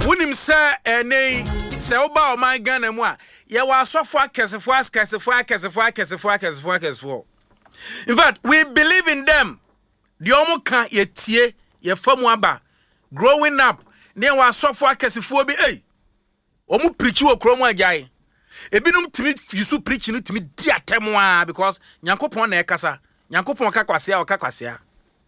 Wunim say ene say oba o man Ghana mu a ye wa asofo akesefo. In fact, we believe in them. The omo kan ye tie ye famu aba. Growing up, ne wa asofo akesefo bi omo preach wo kromo agyae. Ebinum timi yusu preach no timi di atemu a because Nyankopon na ekasa. Nyankopon ka kwasea.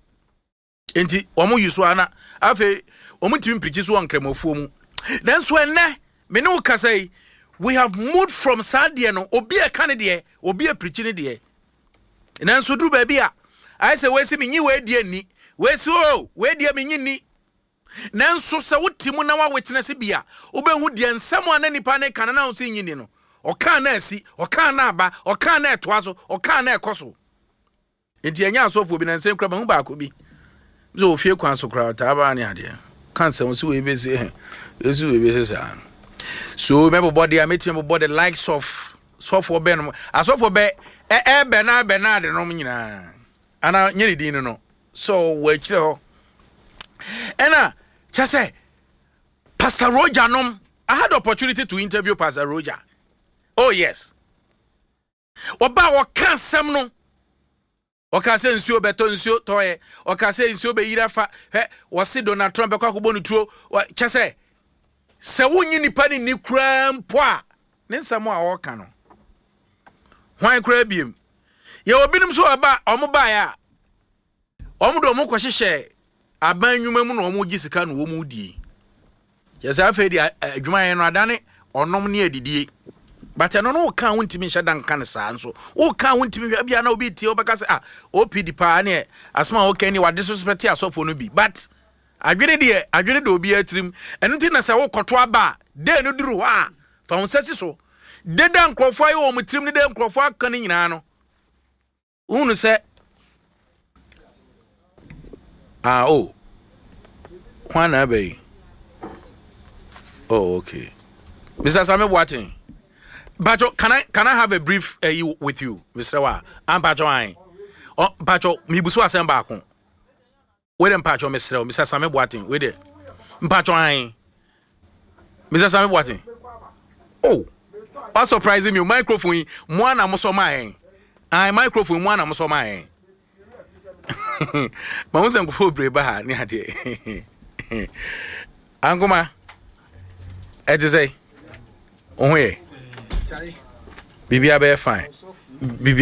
Enti omo yusu ana afi omo timi preach so ankremofo mu. Then so enne me ne wo kasa yi we have moved from sadie no obi e kan de obi e preach ne de. Nan so duru ba bia I say we si me nyi we die ni we si o we die me nyi ni nan so se wotimu na wa witness bia obehu die nsam ana nipa ne kan na wo si nyi ni no o kan na asi o kan na aba o kan na etoaso o kan na ekoso enti anya asofo bi na nsem kra ba hu ba akobi zo ofie kwan so kra ta ba ne ade kan se wo si we be se esi we be se sa so me body ameti me body likes of sofo be no asofo be be na de no nyina ana nyeri din no so we kire ho ena chase Pastor Roger nom I had the opportunity to interview Pastor Roger. Oh yes. Oba wo kan sem no o ka se nsuo beto nsuo toye o ka se nsuo be yira fa wo se Donald Trump be kwa ko bonu tuo chase se wonyi nipa ni kura mpo a ne nsamo a wo ka no hwan kura biem ye obinum so oba omoba ya omodo mo kwahye aban nwuma mu na omo gi sika no omo die yesa afa di adwuma ye no adane onom ne adidie but no no kan wontimi hye dan kan saa nso wo kan wontimi hwa bia na obi tie obaka se opd pa ne asma wo kan ni wade so spect asofo no bi but adwene de obi atrim eno ti na se wo koto aba de no duru ha fa won sesi so de dan krofo ayi wo mutrim ne de krofo aka ne nyina no unu se Juana Bay. Oh, okay. Mr. Samuel Watting. Bacho, can I have a brief with you, Mr. Wa? I'm Bacho I. Oh, Bacho, mi busu asemba ko. Wait and Bacho, Mr. Samuel Watting. Wait there. Bacho I. Mr. Samuel Watting. Oh, what's surprising me? Microphone, mwana musoma microphone, mwana musoma Mamuza ngufo breba ha ni ade. Angoma. Edi say. Ohwe. Bibi abe fine. Bibi